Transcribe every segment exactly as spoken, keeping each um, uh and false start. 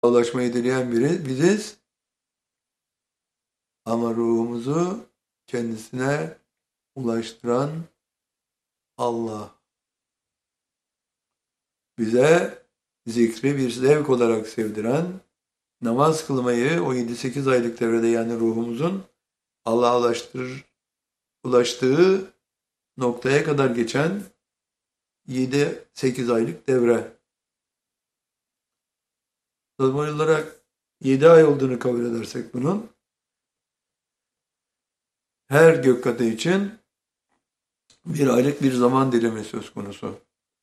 ulaşmayı dileyen biri biziz. Ama ruhumuzu kendisine ulaştıran Allah. Bize zikri bir zevk olarak sevdiren, namaz kılmayı o yedi sekiz aylık devrede yani ruhumuzun Allah'a ulaştırır, ulaştığı noktaya kadar geçen yedi sekiz aylık devre. Normal olarak yedi ay olduğunu kabul edersek bunun, her gök katı için bir aylık bir zaman dilimi söz konusu.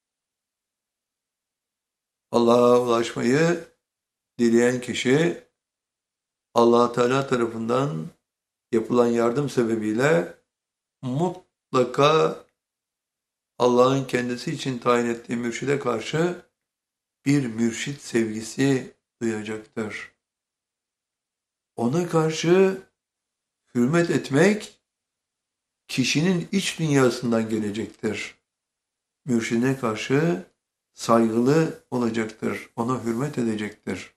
Allah'a ulaşmayı dileyen kişi, Allah Teala tarafından yapılan yardım sebebiyle mutlaka Allah'ın kendisi için tayin ettiği mürşide karşı bir mürşit sevgisi duyacaktır. Ona karşı hürmet etmek kişinin iç dünyasından gelecektir. Mürşidine karşı saygılı olacaktır. Ona hürmet edecektir.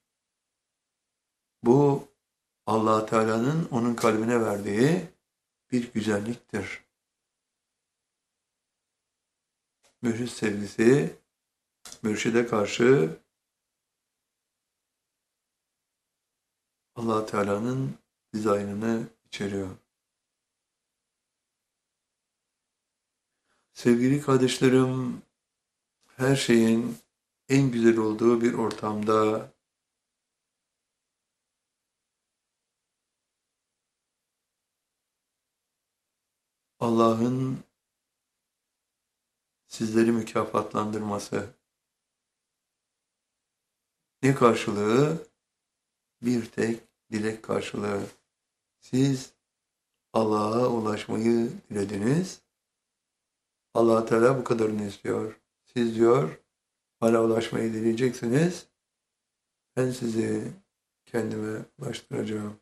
Bu Allah Teala'nın onun kalbine verdiği bir güzelliktir. Mürşid sevgisi, mürşide karşı Allah Teala'nın dizaynını içeriyor. Sevgili kardeşlerim, her şeyin en güzel olduğu bir ortamda Allah'ın sizleri mükafatlandırması ne karşılığı? Bir tek dilek karşılığı. Siz Allah'a ulaşmayı dilediniz. Allah Teala bu kadarını istiyor. Siz diyor, bana ulaşmayı dileyeceksiniz. Ben sizi kendime ulaştıracağım.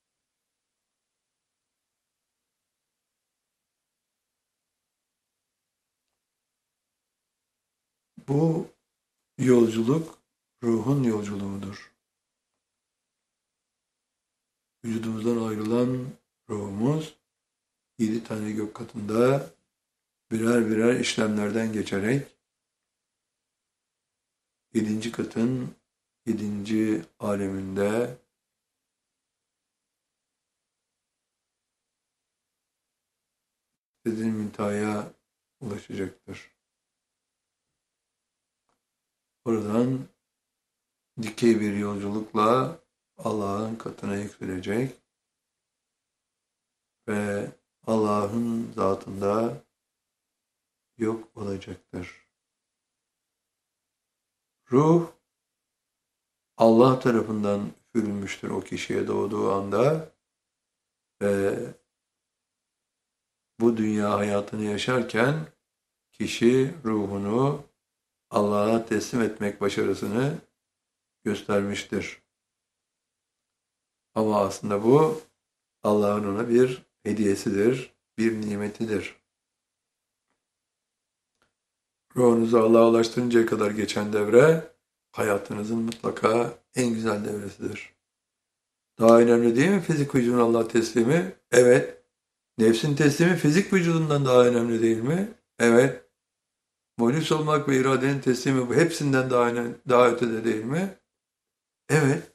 Bu yolculuk ruhun yolculuğudur. Vücudumuzdan ayrılan ruhumuz yedi tane gök katında birer birer işlemlerden geçerek yedinci katın yedinci aleminde Sidr-i Münteha'ya ulaşacaktır. Oradan dikey bir yolculukla Allah'ın katına yükselecek ve Allah'ın zatında yok olacaktır. Ruh Allah tarafından üfürülmüştür o kişiye doğduğu anda ve bu dünya hayatını yaşarken kişi ruhunu Allah'a teslim etmek başarısını göstermiştir. Ama aslında bu Allah'ın ona bir hediyesidir, bir nimetidir. Ruhunuzu Allah'a ulaştırıncaya kadar geçen devre hayatınızın mutlaka en güzel devresidir. Daha önemli değil mi fizik vücudun Allah'a teslimi? Evet. Nefsin teslimi fizik vücudundan daha önemli değil mi? Evet. Muhlis olmak ve iradenin teslimi bu hepsinden daha önemli, daha ötede değil mi? Evet.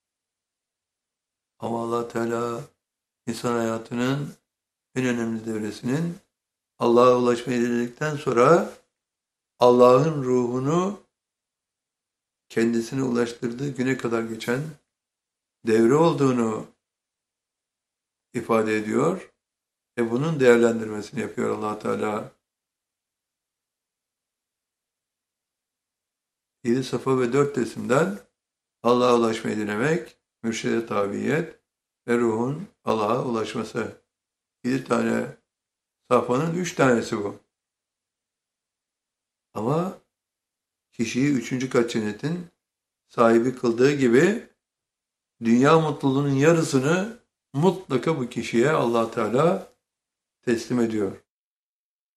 Ama Allah Teala insan hayatının en önemli devresinin Allah'a ulaşmayı diledikten sonra Allah'ın ruhunu kendisine ulaştırdığı güne kadar geçen devre olduğunu ifade ediyor ve bunun değerlendirmesini yapıyor Allah Teala. Yedi safa ve dört resimden Allah'a ulaşmayı dilemek, mürşide tabiyet ve ruhun Allah'a ulaşması. Yedi tane safhanın üç tanesi bu. Ama kişiyi üçüncü kat cennetin sahibi kıldığı gibi dünya mutluluğunun yarısını mutlaka bu kişiye Allah Teala teslim ediyor.